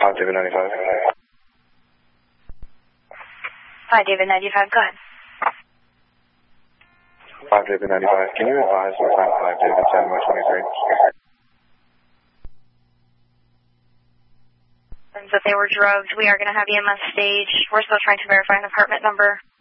David 95. Hi, David 95, go ahead. 5 David 95, can you advise what time 5 David 7 by 23? That they were drugged. We are going to have EMS stage. We're still trying to verify an apartment number.